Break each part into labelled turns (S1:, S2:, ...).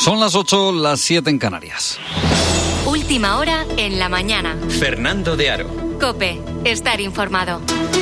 S1: Son las 8, las 7 en Canarias.
S2: Última hora en la mañana.
S3: Fernando de Aro.
S2: COPE. Estar informado.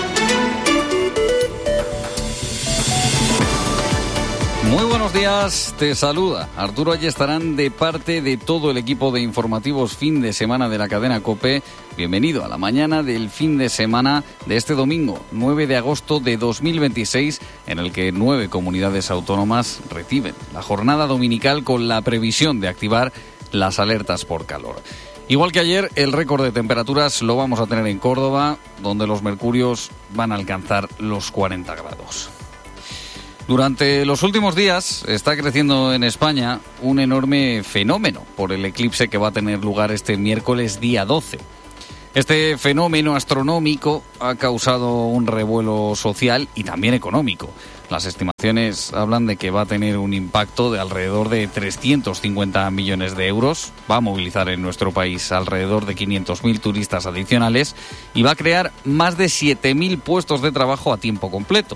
S1: Muy buenos días, te saluda Arturo Ayestarán de parte de todo el equipo de informativos fin de semana de la cadena COPE. Bienvenido a la mañana del fin de semana de este domingo, 9 de agosto de 2026, en el que 9 comunidades autónomas reciben la jornada dominical con la previsión de activar las alertas por calor. Igual que ayer, el récord de temperaturas lo vamos a tener en Córdoba, donde los mercurios van a alcanzar los 40 grados. Durante los últimos días está creciendo en España un enorme fenómeno por el eclipse que va a tener lugar este miércoles día 12. Este fenómeno astronómico ha causado un revuelo social y también económico. Las estimaciones hablan de que va a tener un impacto de alrededor de 350 millones de euros, va a movilizar en nuestro país alrededor de 500.000 turistas adicionales y va a crear más de 7.000 puestos de trabajo a tiempo completo.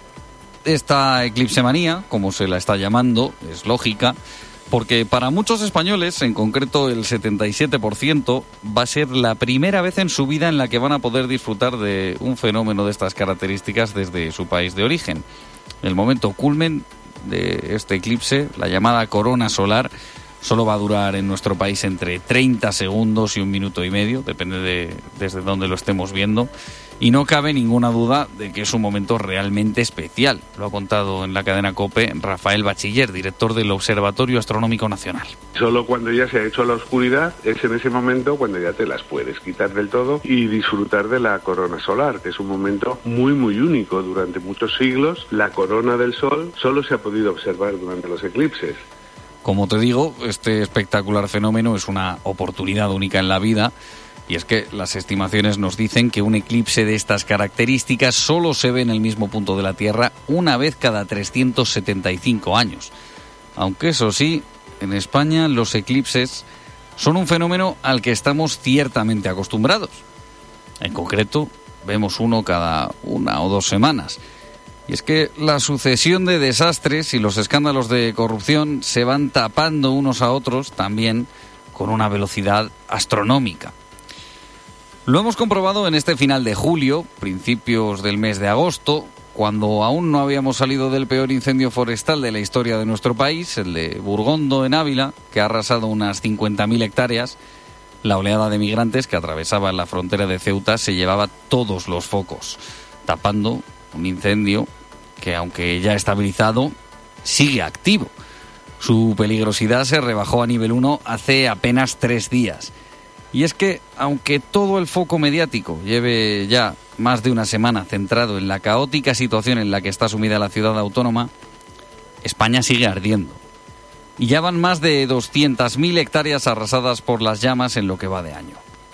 S1: Esta eclipsemanía, como se la está llamando, es lógica, porque para muchos españoles, en concreto el 77%, va a ser la primera vez en su vida en la que van a poder disfrutar de un fenómeno de estas características desde su país de origen. El momento culmen de este eclipse, la llamada corona solar, solo va a durar en nuestro país entre 30 segundos y 1 minuto y medio, depende de desde dónde lo estemos viendo. Y no cabe ninguna duda de que es un momento realmente especial. Lo ha contado en la cadena COPE Rafael Bachiller, director del Observatorio Astronómico Nacional.
S4: Solo cuando ya se ha hecho la oscuridad es en ese momento cuando ya te las puedes quitar del todo y disfrutar de la corona solar, que es un momento muy único. Durante muchos siglos la corona del sol solo se ha podido observar durante los eclipses.
S1: Como te digo, este espectacular fenómeno es una oportunidad única en la vida. Y es que las estimaciones nos dicen que un eclipse de estas características solo se ve en el mismo punto de la Tierra una vez cada 375 años. Aunque eso sí, en España los eclipses son un fenómeno al que estamos ciertamente acostumbrados. En concreto, vemos uno cada 1 o 2 semanas. Y es que la sucesión de desastres y los escándalos de corrupción se van tapando unos a otros también con una velocidad astronómica. Lo hemos comprobado en este final de julio, principios del mes de agosto, cuando aún no habíamos salido del peor incendio forestal de la historia de nuestro país, el de Burgondo en Ávila, que ha arrasado unas 50.000 hectáreas. La oleada de migrantes que atravesaba la frontera de Ceuta se llevaba todos los focos, tapando un incendio que, aunque ya estabilizado, sigue activo. Su peligrosidad se rebajó a nivel 1 hace apenas 3 días. Y es que, aunque todo el foco mediático lleve ya más de una semana centrado en la caótica situación en la que está sumida la ciudad autónoma, España sigue ardiendo. Y ya van más de 200.000 hectáreas arrasadas por las llamas en lo que va de año.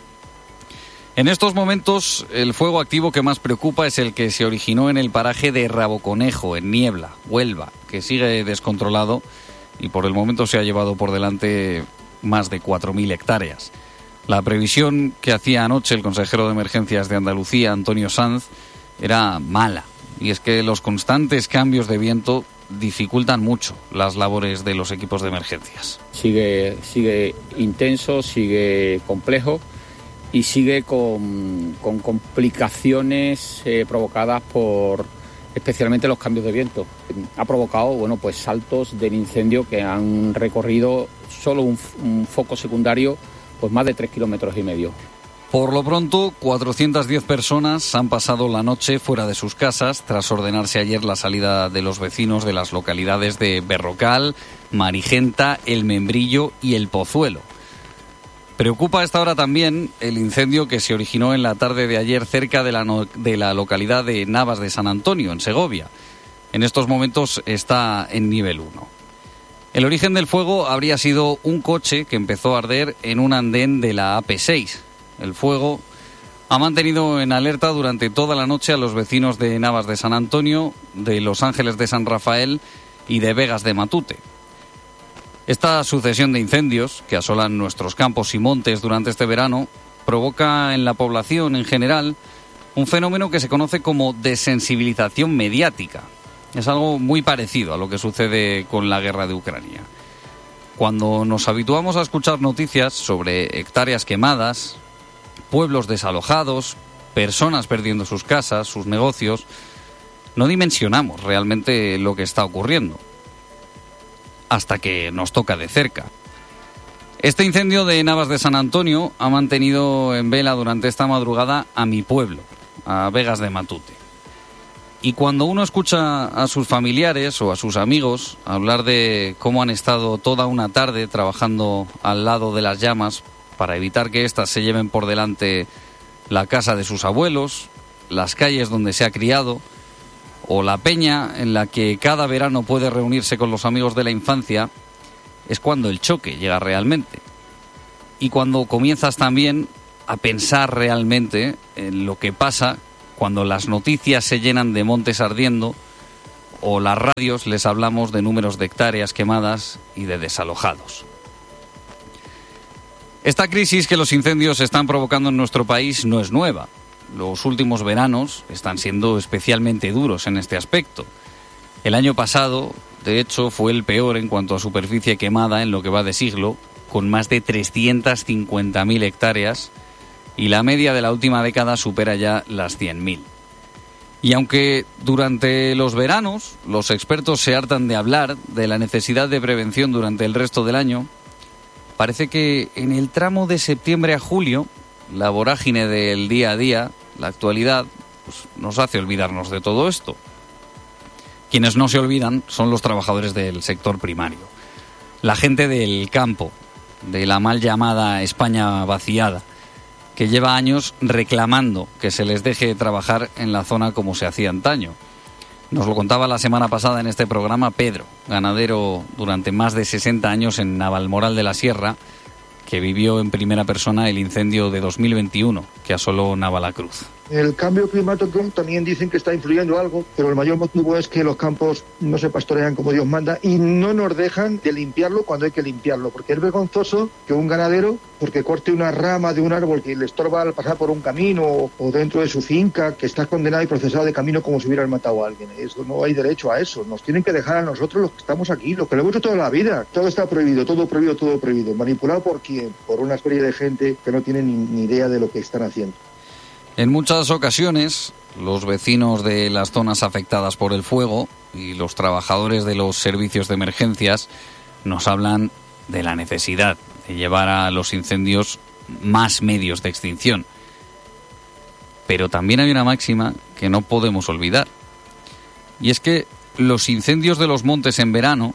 S1: En estos momentos, el fuego activo que más preocupa es el que se originó en el paraje de Raboconejo, en Niebla, Huelva, que sigue descontrolado y por el momento se ha llevado por delante más de 4.000 hectáreas. La previsión que hacía anoche el consejero de Emergencias de Andalucía, Antonio Sanz, era mala. Y es que los constantes cambios de viento dificultan mucho las labores de los equipos de emergencias.
S5: Sigue intenso, sigue complejo y sigue con complicaciones provocadas por especialmente los cambios de viento. Ha provocado saltos del incendio que han recorrido solo un foco secundario pues más de 3,5 kilómetros.
S1: Por lo pronto, 410 personas han pasado la noche fuera de sus casas tras ordenarse ayer la salida de los vecinos de las localidades de Berrocal, Marigenta, El Membrillo y El Pozuelo. Preocupa a esta hora también el incendio que se originó en la tarde de ayer cerca de la localidad de Navas de San Antonio, en Segovia. En estos momentos está en nivel 1. El origen del fuego habría sido un coche que empezó a arder en un andén de la AP6. El fuego ha mantenido en alerta durante toda la noche a los vecinos de Navas de San Antonio, de Los Ángeles de San Rafael y de Vegas de Matute. Esta sucesión de incendios que asolan nuestros campos y montes durante este verano provoca en la población en general un fenómeno que se conoce como desensibilización mediática. Es algo muy parecido a lo que sucede con la guerra de Ucrania. Cuando nos habituamos a escuchar noticias sobre hectáreas quemadas, pueblos desalojados, personas perdiendo sus casas, sus negocios, no dimensionamos realmente lo que está ocurriendo, hasta que nos toca de cerca. Este incendio de Navas de San Antonio ha mantenido en vela durante esta madrugada a mi pueblo, a Vegas de Matute. Y cuando uno escucha a sus familiares o a sus amigos hablar de cómo han estado toda una tarde trabajando al lado de las llamas para evitar que éstas se lleven por delante la casa de sus abuelos, las calles donde se ha criado, o la peña en la que cada verano puede reunirse con los amigos de la infancia, es cuando el choque llega realmente. Y cuando comienzas también a pensar realmente en lo que pasa cuando las noticias se llenan de montes ardiendo o las radios les hablamos de números de hectáreas quemadas y de desalojados. Esta crisis que los incendios están provocando en nuestro país no es nueva. Los últimos veranos están siendo especialmente duros en este aspecto. El año pasado, de hecho, fue el peor en cuanto a superficie quemada en lo que va de siglo, con más de 350.000 hectáreas, y la media de la última década supera ya las 100.000. Y aunque durante los veranos los expertos se hartan de hablar de la necesidad de prevención durante el resto del año, parece que en el tramo de septiembre a julio, la vorágine del día a día, la actualidad, pues nos hace olvidarnos de todo esto. Quienes no se olvidan son los trabajadores del sector primario, la gente del campo, de la mal llamada España vaciada, que lleva años reclamando que se les deje trabajar en la zona como se hacía antaño. Nos lo contaba la semana pasada en este programa Pedro, ganadero durante más de 60 años en Navalmoral de la Sierra, que vivió en primera persona el incendio de 2021 que asoló Navalacruz.
S3: El cambio climático también dicen que está influyendo algo, pero el mayor motivo es que los campos no se pastorean como Dios manda y no nos dejan de limpiarlo cuando hay que limpiarlo, porque es vergonzoso que un ganadero, porque corte una rama de un árbol que le estorba al pasar por un camino o dentro de su finca, que está condenado y procesado de camino como si hubieran matado a alguien. Eso no hay derecho a eso. Nos tienen que dejar a nosotros los que estamos aquí, los que lo hemos hecho toda la vida. Todo está prohibido, todo prohibido, todo prohibido. ¿Manipulado por quién? Por una serie de gente que no tiene ni idea de lo que están haciendo.
S1: En muchas ocasiones, los vecinos de las zonas afectadas por el fuego y los trabajadores de los servicios de emergencias nos hablan de la necesidad de llevar a los incendios más medios de extinción. Pero también hay una máxima que no podemos olvidar. Y es que los incendios de los montes en verano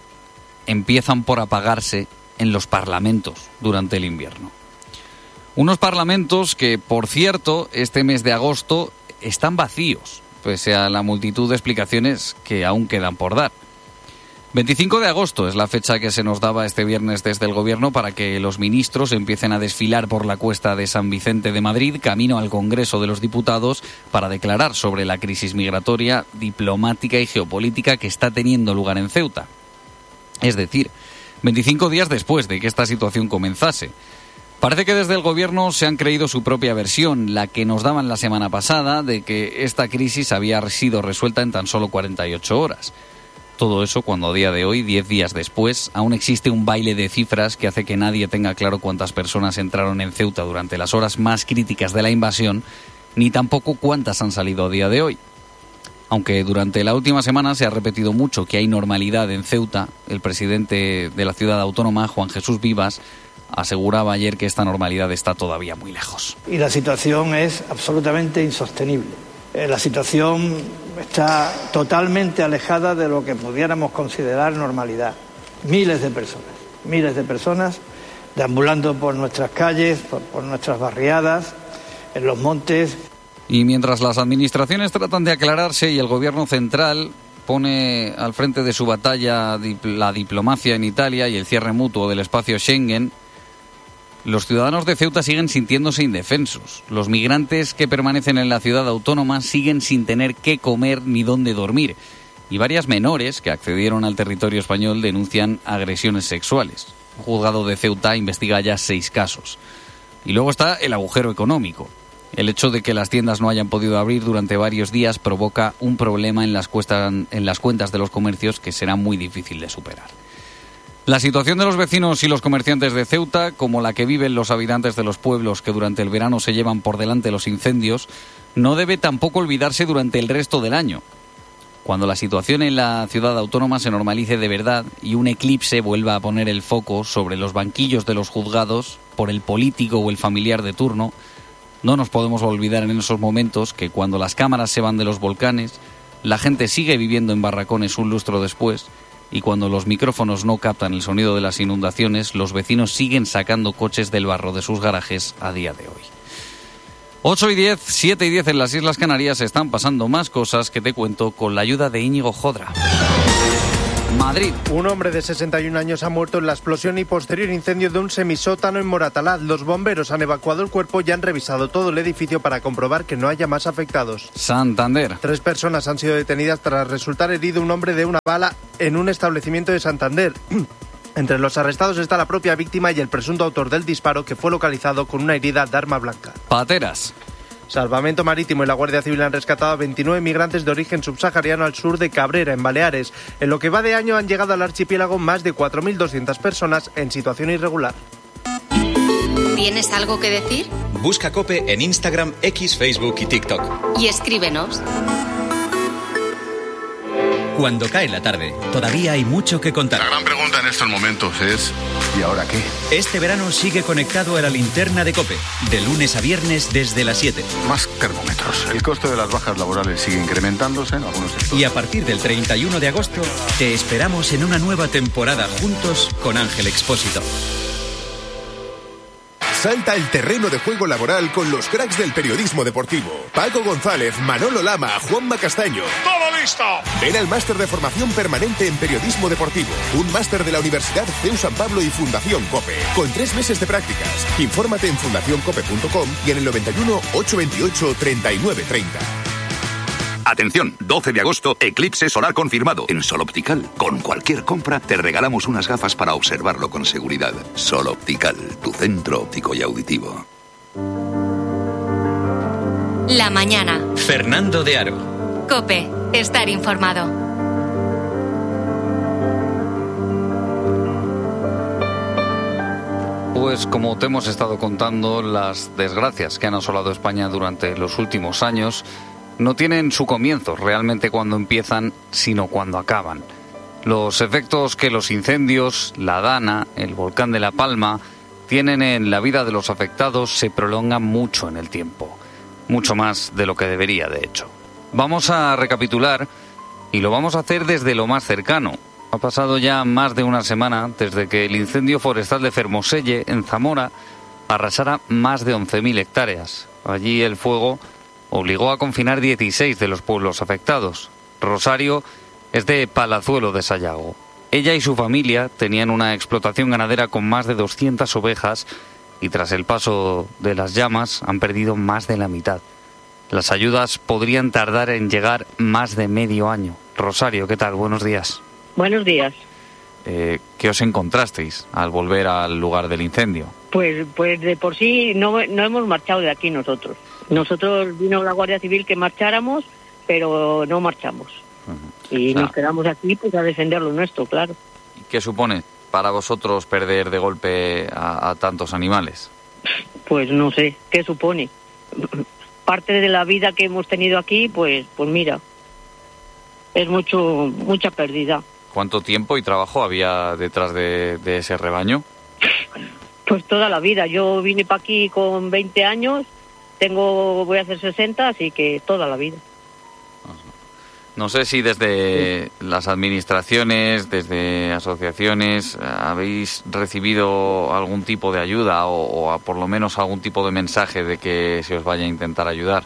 S1: empiezan por apagarse en los parlamentos durante el invierno. Unos parlamentos que, por cierto, este mes de agosto están vacíos, pese a la multitud de explicaciones que aún quedan por dar. 25 de agosto es la fecha que se nos daba este viernes desde el Gobierno para que los ministros empiecen a desfilar por la cuesta de San Vicente de Madrid, camino al Congreso de los Diputados, para declarar sobre la crisis migratoria, diplomática y geopolítica que está teniendo lugar en Ceuta. Es decir, 25 días después de que esta situación comenzase. Parece que desde el Gobierno se han creído su propia versión, la que nos daban la semana pasada, de que esta crisis había sido resuelta en tan solo 48 horas. Todo eso cuando a día de hoy, 10 días después, aún existe un baile de cifras que hace que nadie tenga claro cuántas personas entraron en Ceuta durante las horas más críticas de la invasión, ni tampoco cuántas han salido a día de hoy. Aunque durante la última semana se ha repetido mucho que hay normalidad en Ceuta, el presidente de la ciudad autónoma, Juan Jesús Vivas, aseguraba ayer que esta normalidad está todavía muy lejos.
S6: Y la situación es absolutamente insostenible. La situación está totalmente alejada de lo que pudiéramos considerar normalidad. Miles de personas deambulando por nuestras calles, por nuestras barriadas, en los montes.
S1: Y mientras las administraciones tratan de aclararse y el Gobierno central pone al frente de su batalla la diplomacia en Italia y el cierre mutuo del espacio Schengen, los ciudadanos de Ceuta siguen sintiéndose indefensos. Los migrantes que permanecen en la ciudad autónoma siguen sin tener qué comer ni dónde dormir. Y varias menores que accedieron al territorio español denuncian agresiones sexuales. Un juzgado de Ceuta investiga ya 6 casos. Y luego está el agujero económico. El hecho de que las tiendas no hayan podido abrir durante varios días provoca un problema en las cuentas de los comercios que será muy difícil de superar. La situación de los vecinos y los comerciantes de Ceuta, como la que viven los habitantes de los pueblos que durante el verano se llevan por delante los incendios, no debe tampoco olvidarse durante el resto del año. Cuando la situación en la ciudad autónoma se normalice de verdad y un eclipse vuelva a poner el foco sobre los banquillos de los juzgados por el político o el familiar de turno, no nos podemos olvidar en esos momentos que cuando las cámaras se van de los volcanes, la gente sigue viviendo en barracones un lustro después, y cuando los micrófonos no captan el sonido de las inundaciones, los vecinos siguen sacando coches del barro de sus garajes a día de hoy. 8 y 10, 7 y 10 en las Islas Canarias están pasando más cosas que te cuento con la ayuda de Íñigo Jodra. Madrid.
S7: Un hombre de 61 años ha muerto en la explosión y posterior incendio de un semisótano en Moratalaz. Los bomberos han evacuado el cuerpo y han revisado todo el edificio para comprobar que no haya más afectados.
S1: Santander.
S7: 3 personas han sido detenidas tras resultar herido un hombre de una bala en un establecimiento de Santander. Entre los arrestados está la propia víctima y el presunto autor del disparo, que fue localizado con una herida de arma blanca.
S1: Pateras.
S7: Salvamento Marítimo y la Guardia Civil han rescatado a 29 migrantes de origen subsahariano al sur de Cabrera, en Baleares. En lo que va de año han llegado al archipiélago más de 4.200 personas en situación irregular.
S2: ¿Tienes algo que decir?
S8: Busca COPE en Instagram, X, Facebook y TikTok.
S2: Y escríbenos.
S8: Cuando cae la tarde, todavía hay mucho que contar.
S9: La gran pregunta en estos momentos es ¿y ahora qué?
S8: Este verano sigue conectado a la linterna de COPE, de lunes a viernes desde las 7.
S9: Más termómetros. El coste de las bajas laborales sigue incrementándose en algunos sectores.
S8: Y a partir del 31 de agosto, te esperamos en una nueva temporada juntos con Ángel Expósito.
S10: Salta al terreno de juego laboral con los cracks del periodismo deportivo. Paco González, Manolo Lama, Juanma Castaño.
S11: ¡Todo listo!
S10: Ven al máster de formación permanente en periodismo deportivo. Un máster de la Universidad CEU San Pablo y Fundación COPE. Con 3 meses de prácticas. Infórmate en fundacioncope.com y en el 91 828 3930.
S12: Atención, 12 de agosto, eclipse solar confirmado en Sol Optical. Con cualquier compra te regalamos unas gafas para observarlo con seguridad. Sol Optical, tu centro óptico y auditivo.
S2: La mañana.
S8: Fernando de Aro.
S2: COPE, estar informado.
S1: Pues como te hemos estado contando, las desgracias que han asolado España durante los últimos años no tienen su comienzo realmente cuando empiezan, sino cuando acaban. Los efectos que los incendios, la Dana, el volcán de La Palma tienen en la vida de los afectados se prolongan mucho en el tiempo, mucho más de lo que debería, de hecho. Vamos a recapitular y lo vamos a hacer desde lo más cercano. Ha pasado ya más de una semana desde que el incendio forestal de Fermoselle, en Zamora, arrasara más de 11.000 hectáreas. Allí el fuego obligó a confinar 16 de los pueblos afectados. Rosario es de Palazuelo de Sayago. Ella y su familia tenían una explotación ganadera con más de 200 ovejas y tras el paso de las llamas han perdido más de la mitad. Las ayudas podrían tardar en llegar más de medio año. Rosario, ¿qué tal? Buenos días.
S13: Buenos días.
S1: ¿Qué os encontrasteis al volver al lugar del incendio?
S13: Pues de por sí no hemos marchado de aquí nosotros. Nosotros vino la Guardia Civil que marcháramos, pero no marchamos. Y nos quedamos aquí pues a defender lo nuestro, claro.
S1: ¿Y qué supone para vosotros perder de golpe a tantos animales?
S13: Pues no sé, ¿qué supone? Parte de la vida que hemos tenido aquí, pues mira, es mucha pérdida.
S1: ¿Cuánto tiempo y trabajo había detrás de ese rebaño?
S13: Pues toda la vida. Yo vine para aquí con 20 años, voy a hacer 60, así que toda la vida.
S1: No sé si desde las administraciones, desde asociaciones, habéis recibido algún tipo de ayuda o por lo menos algún tipo de mensaje de que se os vaya a intentar ayudar.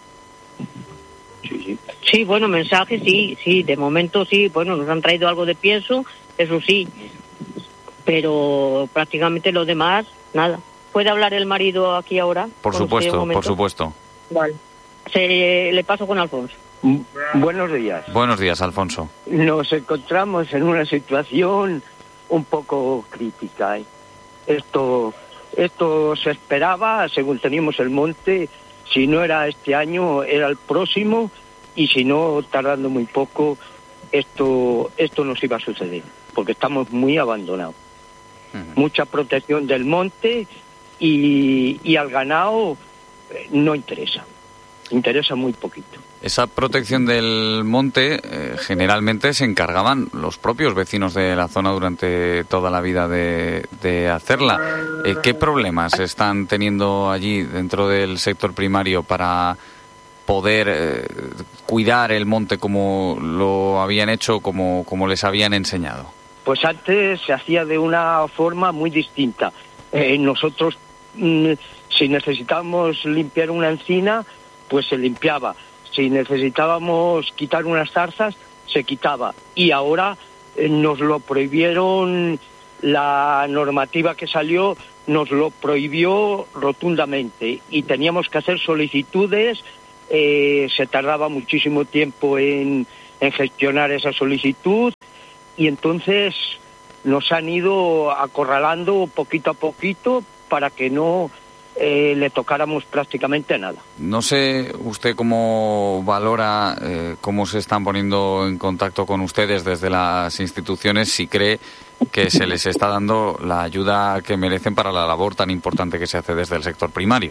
S13: Sí, bueno, mensajes sí, de momento sí, bueno, nos han traído algo de pienso, eso sí, pero prácticamente lo demás, nada. ¿Puede hablar el marido aquí ahora?
S1: Por supuesto.
S13: Vale. Le paso con Alfonso.
S14: Buenos días.
S1: Buenos días, Alfonso.
S14: Nos encontramos en una situación un poco crítica. Esto se esperaba, según teníamos el monte, si no era este año, era el próximo, y si no, tardando muy poco, esto nos iba a suceder. porque estamos muy abandonados. Mucha protección del monte y al ganado no interesa muy poquito.
S1: Esa protección del monte generalmente se encargaban los propios vecinos de la zona durante toda la vida de hacerla. ¿Qué problemas están teniendo allí dentro del sector primario para poder cuidar el monte como lo habían hecho, como les habían enseñado?
S14: Pues antes se hacía de una forma muy distinta. Nosotros, si necesitábamos limpiar una encina, pues se limpiaba. Si necesitábamos quitar unas zarzas, se quitaba. Y ahora nos lo prohibieron, la normativa que salió nos lo prohibió rotundamente. Y teníamos que hacer solicitudes, se tardaba muchísimo tiempo en gestionar esa solicitud. Y entonces nos han ido acorralando poquito a poquito para que no le tocáramos prácticamente nada.
S1: No sé usted cómo valora, cómo se están poniendo en contacto con ustedes desde las instituciones, si cree que se les está dando la ayuda que merecen para la labor tan importante que se hace desde el sector primario.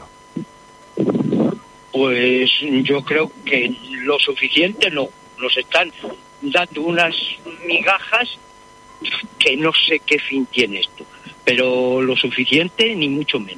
S14: Pues yo creo que lo suficiente no. Nos están dando unas migajas que no sé qué fin tiene esto, pero lo suficiente ni mucho menos.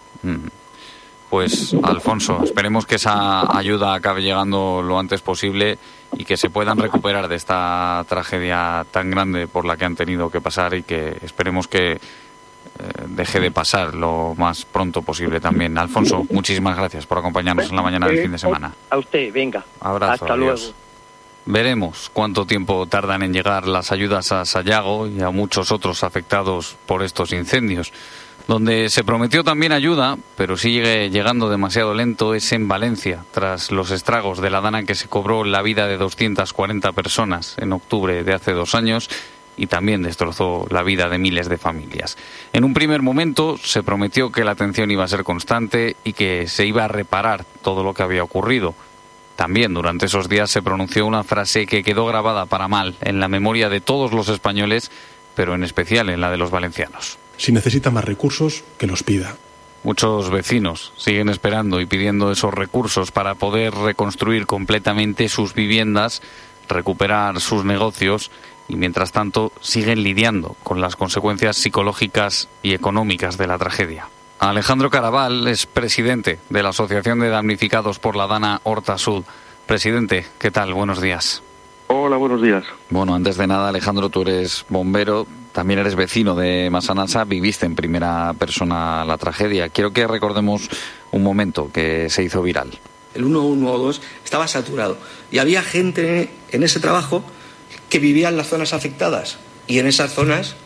S1: Pues, Alfonso, esperemos que esa ayuda acabe llegando lo antes posible y que se puedan recuperar de esta tragedia tan grande por la que han tenido que pasar, y que esperemos que deje de pasar lo más pronto posible también. Alfonso, muchísimas gracias por acompañarnos en la mañana del fin de semana.
S14: A usted, venga.
S1: Abrazo.
S14: Hasta
S1: adiós.
S14: luego.
S1: Veremos cuánto tiempo tardan en llegar las ayudas a Sayago y a muchos otros afectados por estos incendios. Donde se prometió también ayuda, pero sigue llegando demasiado lento, es en Valencia, tras los estragos de la dana que se cobró la vida de 240 personas en octubre de hace 2 años y también destrozó la vida de miles de familias. En un primer momento se prometió que la atención iba a ser constante y que se iba a reparar todo lo que había ocurrido. También durante esos días se pronunció una frase que quedó grabada para mal en la memoria de todos los españoles, pero en especial en la de los valencianos.
S11: Si necesita más recursos, que los pida.
S1: Muchos vecinos siguen esperando y pidiendo esos recursos para poder reconstruir completamente sus viviendas, recuperar sus negocios y, mientras tanto, siguen lidiando con las consecuencias psicológicas y económicas de la tragedia. Alejandro Caraval es presidente de la Asociación de Damnificados por la Dana Horta Sud. Presidente, ¿qué tal? Buenos días.
S15: Hola, buenos días.
S1: Bueno, antes de nada, Alejandro, tú eres bombero, también eres vecino de Massanassa, viviste en primera persona la tragedia. Quiero que recordemos un momento que se hizo viral.
S16: El 112 estaba saturado y había gente en ese trabajo que vivía en las zonas afectadas, y en esas zonas...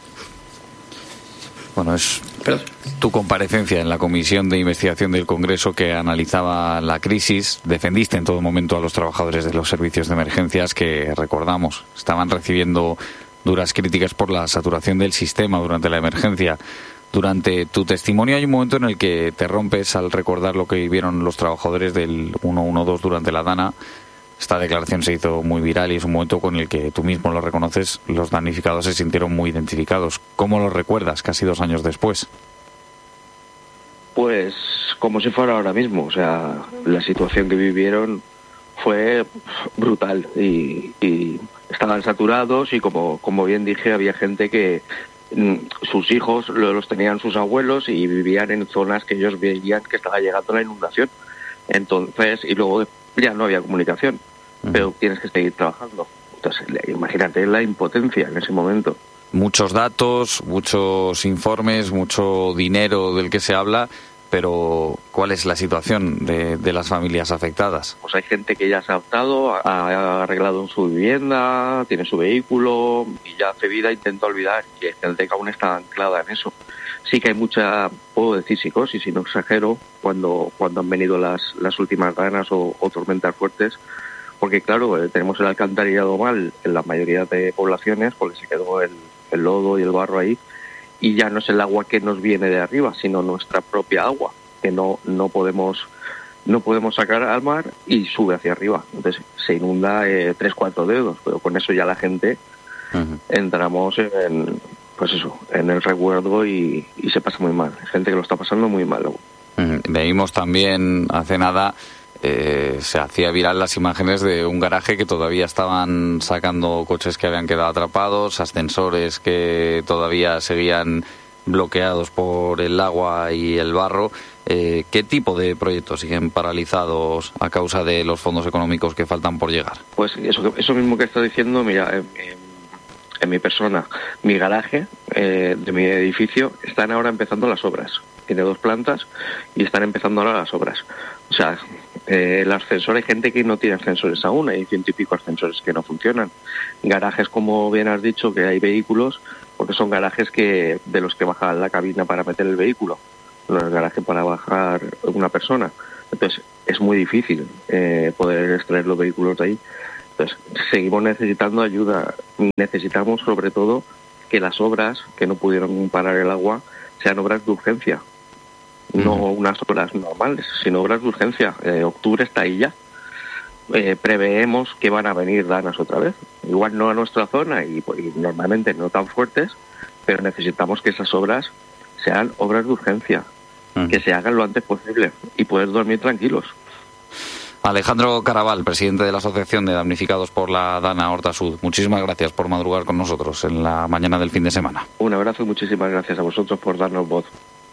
S1: Bueno, es tu comparecencia en la Comisión de Investigación del Congreso que analizaba la crisis. Defendiste en todo momento a los trabajadores de los servicios de emergencias que, recordamos, estaban recibiendo duras críticas por la saturación del sistema durante la emergencia. Durante tu testimonio hay un momento en el que te rompes al recordar lo que vivieron los trabajadores del 112 durante la dana. Esta declaración se hizo muy viral y es un momento con el que tú mismo lo reconoces, los damnificados se sintieron muy identificados. ¿Cómo lo recuerdas casi 2 años después?
S15: Pues como si fuera ahora mismo. O sea, la situación que vivieron fue brutal y estaban saturados y como bien dije, había gente que sus hijos los tenían sus abuelos y vivían en zonas que ellos veían que estaba llegando la inundación. Entonces, y luego ya no había comunicación, pero tienes que seguir trabajando. Entonces, imagínate la impotencia en ese momento.
S1: Muchos datos, muchos informes, mucho dinero del que se habla, pero ¿cuál es la situación de las familias afectadas?
S15: Pues hay gente que ya se ha adaptado, ha arreglado su vivienda, tiene su vehículo y ya hace vida, intenta olvidar, y hay gente que aún está anclada en eso. Sí que hay mucha, puedo decir psicosis, y no exagero, cuando han venido las últimas danas o tormentas fuertes, porque claro, tenemos el alcantarillado mal en la mayoría de poblaciones, porque se quedó el lodo y el barro ahí, y ya no es el agua que nos viene de arriba, sino nuestra propia agua, que no podemos sacar al mar y sube hacia arriba. Entonces se inunda 3-4 dedos, pero con eso ya la gente entramos en el recuerdo y se pasa muy mal. Hay gente que lo está pasando muy mal.
S1: Veíamos también hace nada, se hacía viral las imágenes de un garaje que todavía estaban sacando coches que habían quedado atrapados, ascensores que todavía seguían bloqueados por el agua y el barro. ¿Qué tipo de proyectos siguen paralizados a causa de los fondos económicos que faltan por llegar?
S15: Pues eso mismo que estás diciendo, mira, en mi persona, mi garaje de mi edificio, están ahora empezando las obras. Tiene 2 plantas y están empezando ahora las obras. O sea, el ascensor, hay gente que no tiene ascensores aún, hay 100 y pico ascensores que no funcionan. Garajes, como bien has dicho, que hay vehículos, porque son garajes de los que baja la cabina para meter el vehículo, no es garaje para bajar una persona. Entonces, es muy difícil poder extraer los vehículos de ahí. Entonces, seguimos necesitando ayuda. Necesitamos, sobre todo, que las obras que no pudieron parar el agua sean obras de urgencia. No unas obras normales, sino obras de urgencia. Octubre está ahí ya. Preveemos que van a venir danas otra vez. Igual no a nuestra zona y normalmente no tan fuertes, pero necesitamos que esas obras sean obras de urgencia, que se hagan lo antes posible y poder dormir tranquilos.
S1: Alejandro Caraval, presidente de la Asociación de Damnificados por la Dana Horta Sud, muchísimas gracias por madrugar con nosotros en la mañana del fin de semana.
S15: Un abrazo y muchísimas gracias a vosotros por darnos voz.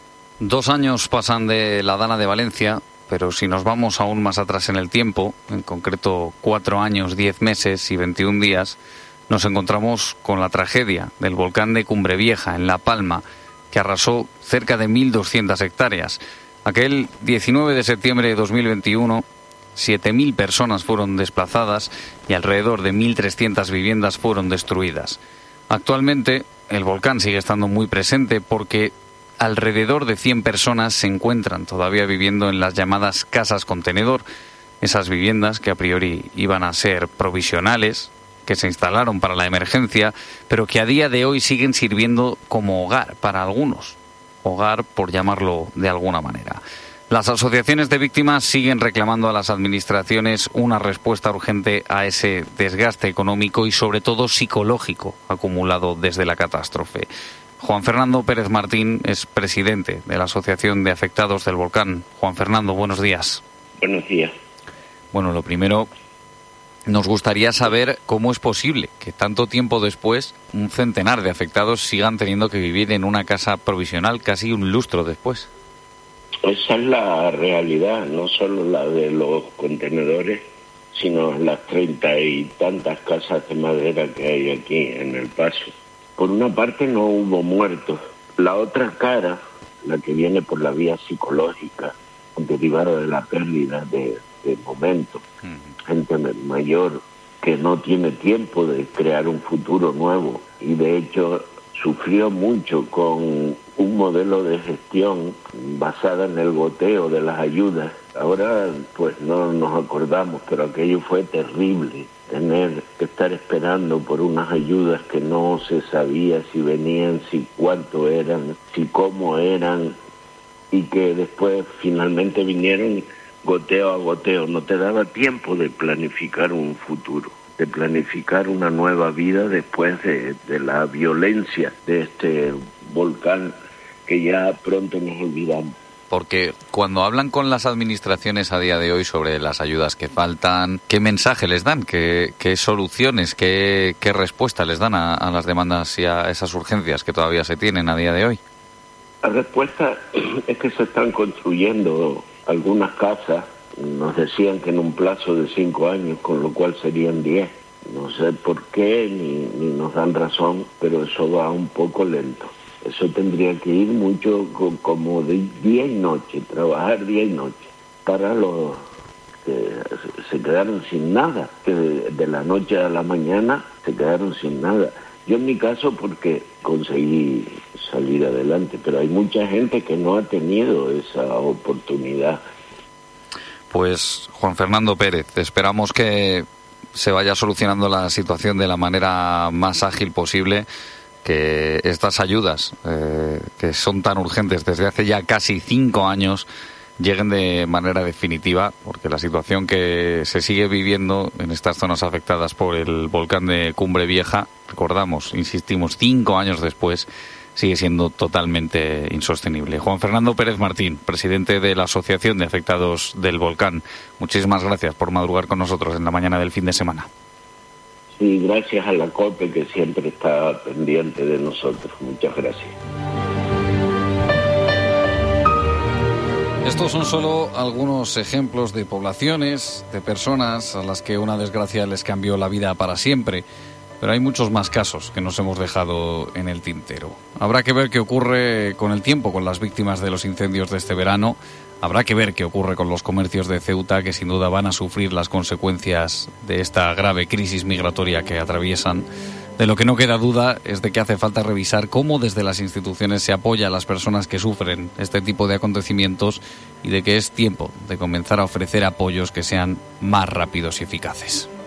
S1: 2 años pasan de la Dana de Valencia, pero si nos vamos aún más atrás en el tiempo, en concreto 4 años, 10 meses y 21 días, nos encontramos con la tragedia del volcán de Cumbrevieja, en La Palma, que arrasó cerca de 1.200 hectáreas. Aquel 19 de septiembre de 2021, 7.000 personas fueron desplazadas y alrededor de 1.300 viviendas fueron destruidas. Actualmente, el volcán sigue estando muy presente porque alrededor de 100 personas se encuentran todavía viviendo en las llamadas casas contenedor, esas viviendas que a priori iban a ser provisionales, que se instalaron para la emergencia, pero que a día de hoy siguen sirviendo como hogar para algunos, hogar por llamarlo de alguna manera. Las asociaciones de víctimas siguen reclamando a las administraciones una respuesta urgente a ese desgaste económico y sobre todo psicológico acumulado desde la catástrofe. Juan Fernando Pérez Martín es presidente de la Asociación de Afectados del Volcán. Juan Fernando, buenos días.
S17: Buenos días.
S1: Bueno, lo primero, nos gustaría saber cómo es posible que tanto tiempo después un centenar de afectados sigan teniendo que vivir en una casa provisional casi un lustro después.
S17: Esa es la realidad, no solo la de los contenedores, sino las 30 y tantas casas de madera que hay aquí en El Paso. Por una parte no hubo muertos, la otra cara, la que viene por la vía psicológica, derivada de la pérdida de momento, gente mayor que no tiene tiempo de crear un futuro nuevo y de hecho sufrió mucho con un modelo de gestión basada en el goteo de las ayudas. Ahora pues no nos acordamos, pero aquello fue terrible, tener que estar esperando por unas ayudas que no se sabía si venían, si cuánto eran, si cómo eran, y que después finalmente vinieron goteo a goteo. No te daba tiempo de planificar un futuro, de planificar una nueva vida después de la violencia de este volcán que ya pronto nos olvidamos.
S1: Porque cuando hablan con las administraciones a día de hoy sobre las ayudas que faltan, ¿qué mensaje les dan? ¿Qué soluciones, qué respuesta les dan a las demandas y a esas urgencias que todavía se tienen a día de hoy?
S17: La respuesta es que se están construyendo algunas casas. Nos decían que en un plazo de 5 años, con lo cual serían 10. No sé por qué, ni nos dan razón, pero eso va un poco lento. Eso tendría que ir mucho como de día y noche, trabajar día y noche, para los que se quedaron sin nada, que de la noche a la mañana se quedaron sin nada. Yo en mi caso porque conseguí salir adelante, pero hay mucha gente que no ha tenido esa oportunidad.
S1: Pues Juan Fernando Pérez, esperamos que se vaya solucionando la situación de la manera más ágil posible, que estas ayudas que son tan urgentes desde hace ya casi 5 años lleguen de manera definitiva, porque la situación que se sigue viviendo en estas zonas afectadas por el volcán de Cumbre Vieja, recordamos, insistimos, 5 años después, sigue siendo totalmente insostenible. Juan Fernando Pérez Martín, presidente de la Asociación de Afectados del Volcán, muchísimas gracias por madrugar con nosotros en la mañana del fin de semana.
S17: Sí, gracias a la COPE, que siempre está pendiente de nosotros. Muchas gracias.
S1: Estos son solo algunos ejemplos de poblaciones, de personas a las que una desgracia les cambió la vida para siempre. Pero hay muchos más casos que nos hemos dejado en el tintero. Habrá que ver qué ocurre con el tiempo, con las víctimas de los incendios de este verano. Habrá que ver qué ocurre con los comercios de Ceuta, que sin duda van a sufrir las consecuencias de esta grave crisis migratoria que atraviesan. De lo que no queda duda es de que hace falta revisar cómo desde las instituciones se apoya a las personas que sufren este tipo de acontecimientos y de que es tiempo de comenzar a ofrecer apoyos que sean más rápidos y eficaces.